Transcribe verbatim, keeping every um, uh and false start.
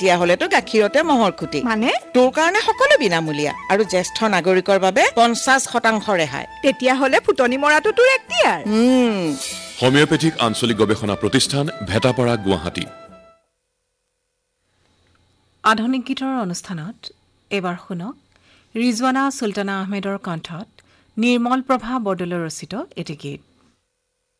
তেতিয়াহ'লেতো গাখীৰতে মহৰ খুঁটি মানে তোৰ কাৰণে সকলো বিনামূলীয়া আৰু জ্যেষ্ঠ নাগৰিকৰ বাবে পঞ্চাশ শতাংশ ৰেহাই তেতিয়াহ'লে ফুটনি মৰাটো তোৰ এক্তিয়াৰ উম হোমিওপেথিক আঞ্চলিক গৱেষণা প্ৰতিষ্ঠান ভেটাপাৰা গুৱাহাটী আধুনিক গীতৰ অনুষ্ঠানত এবাৰ শুনক ৰিজৱানা সুলতানা আহমেদৰ কণ্ঠত নিৰ্মল প্ৰভা বৰদলৈ ৰচিত এটি গীত